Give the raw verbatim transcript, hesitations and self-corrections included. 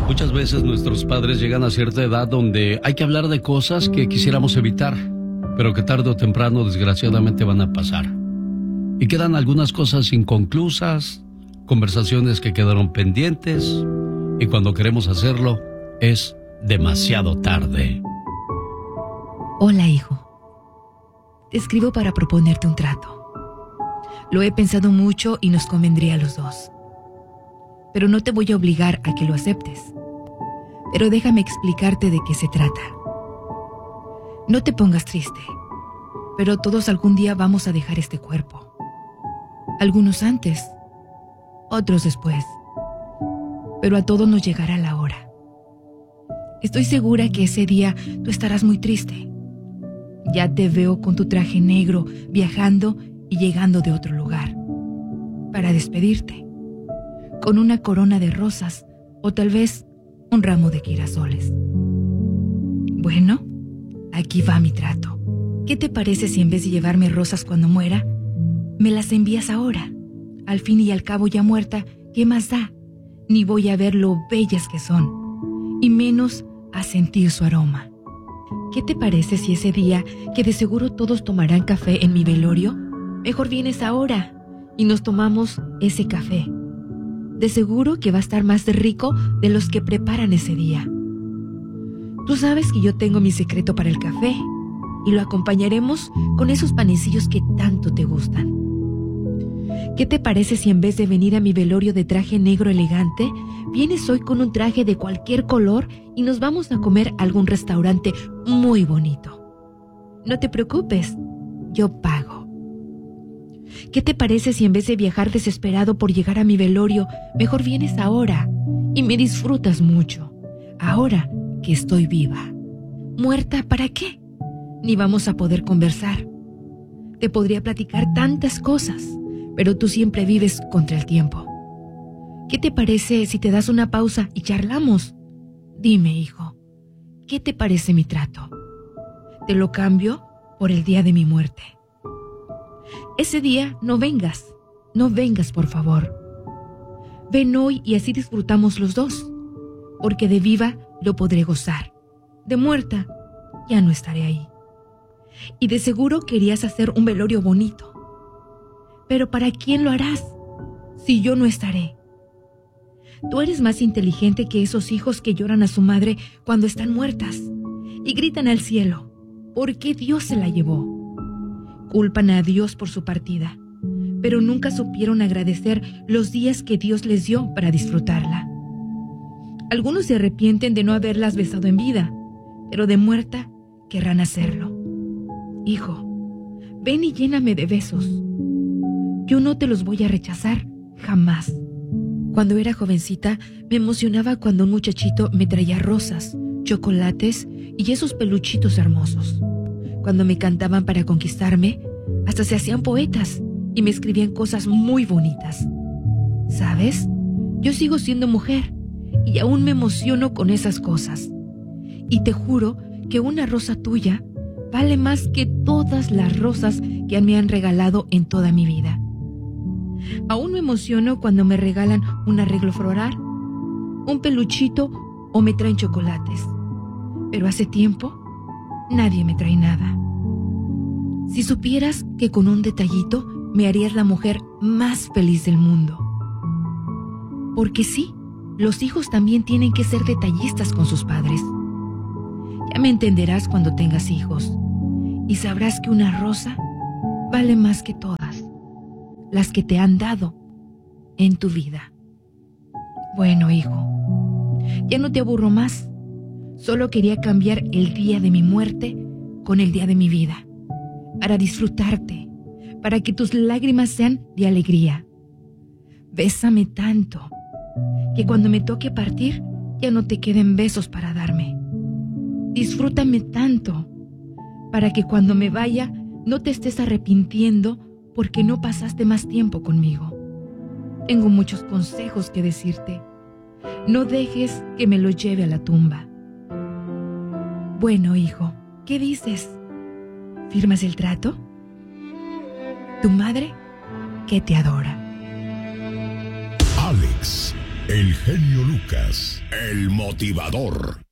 Muchas veces nuestros padres llegan a cierta edad donde hay que hablar de cosas que quisiéramos evitar, pero que tarde o temprano desgraciadamente van a pasar. Y quedan algunas cosas inconclusas, conversaciones que quedaron pendientes, y cuando queremos hacerlo es demasiado tarde. Hola, hijo. Te escribo para proponerte un trato. Lo he pensado mucho y nos convendría a los dos. Pero no te voy a obligar a que lo aceptes. Pero déjame explicarte de qué se trata. No te pongas triste, pero todos algún día vamos a dejar este cuerpo. Algunos antes, otros después. Pero a todos nos llegará la hora. Estoy segura que ese día tú estarás muy triste. Ya te veo con tu traje negro viajando y llegando de otro lugar para despedirte, con una corona de rosas o tal vez un ramo de girasoles. Bueno, aquí va mi trato. ¿Qué te parece si en vez de llevarme rosas cuando muera, me las envías ahora? Al fin y al cabo ya muerta, ¿qué más da? Ni voy a ver lo bellas que son, y menos a sentir su aroma. ¿Qué te parece si ese día, que de seguro todos tomarán café en mi velorio, mejor vienes ahora y nos tomamos ese café? De seguro que va a estar más rico de los que preparan ese día. Tú sabes que yo tengo mi secreto para el café y lo acompañaremos con esos panecillos que tanto te gustan. ¿Qué te parece si en vez de venir a mi velorio de traje negro elegante, vienes hoy con un traje de cualquier color y nos vamos a comer a algún restaurante muy bonito? No te preocupes, yo pago. ¿Qué te parece si en vez de viajar desesperado por llegar a mi velorio, mejor vienes ahora y me disfrutas mucho? Ahora que estoy viva. ¿Muerta para qué? Ni vamos a poder conversar. Te podría platicar tantas cosas, pero tú siempre vives contra el tiempo. ¿Qué te parece si te das una pausa y charlamos? Dime, hijo, ¿qué te parece mi trato? Te lo cambio por el día de mi muerte. Ese día no vengas, no vengas, por favor. Ven hoy y así disfrutamos los dos, porque de viva lo podré gozar. De muerta, ya no estaré ahí. Y de seguro querías hacer un velorio bonito. Pero ¿para quién lo harás si yo no estaré? Tú eres más inteligente que esos hijos que lloran a su madre cuando están muertas y gritan al cielo, ¿por qué Dios se la llevó? Culpan a Dios por su partida, pero nunca supieron agradecer los días que Dios les dio para disfrutarla. Algunos se arrepienten de no haberlas besado en vida, pero de muerta querrán hacerlo. Hijo, ven y lléname de besos. Yo no te los voy a rechazar, jamás. Cuando era jovencita, me emocionaba cuando un muchachito me traía rosas, chocolates y esos peluchitos hermosos. Cuando me cantaban para conquistarme, hasta se hacían poetas y me escribían cosas muy bonitas. ¿Sabes? Yo sigo siendo mujer y aún me emociono con esas cosas. Y te juro que una rosa tuya vale más que todas las rosas que me han regalado en toda mi vida. Aún me emociono cuando me regalan un arreglo floral, un peluchito o me traen chocolates. Pero hace tiempo, nadie me trae nada. Si supieras que con un detallito me harías la mujer más feliz del mundo. Porque sí, los hijos también tienen que ser detallistas con sus padres. Ya me entenderás cuando tengas hijos y sabrás que una rosa vale más que todas las que te han dado en tu vida. Bueno, hijo, ya no te aburro más. Solo quería cambiar el día de mi muerte con el día de mi vida, para disfrutarte, para que tus lágrimas sean de alegría. Bésame tanto, que cuando me toque partir, ya no te queden besos para darme. Disfrútame tanto, para que cuando me vaya, no te estés arrepintiendo porque no pasaste más tiempo conmigo. Tengo muchos consejos que decirte. No dejes que me los lleve a la tumba. Bueno, hijo, ¿qué dices? ¿Firmas el trato? Tu madre, que te adora. Alex, El genio Lucas, el motivador.